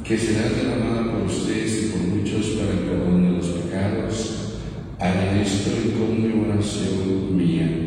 que será derramada por ustedes y por muchos para el perdón de los pecados, hagan esto en conmemoración mía.